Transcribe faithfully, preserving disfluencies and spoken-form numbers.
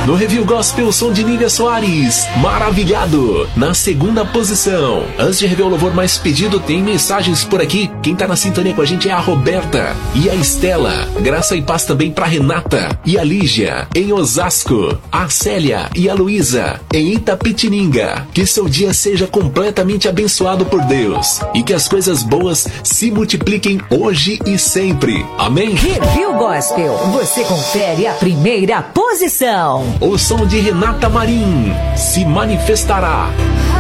No Review Gospel, o som de Nívia Soares, Maravilhado, na segunda posição. Antes de rever o louvor mais pedido, tem mensagens por aqui. Quem tá na sintonia com a gente é a Roberta e a Estela. Graça e paz também pra Renata e a Lígia, em Osasco. A Célia e a Luísa, em Itapetininga. Que seu dia seja completamente abençoado por Deus e que as coisas boas se multipliquem hoje e sempre. Amém? Review Gospel, você confere a primeira posição. O som de Renata Marim, Se Manifestará.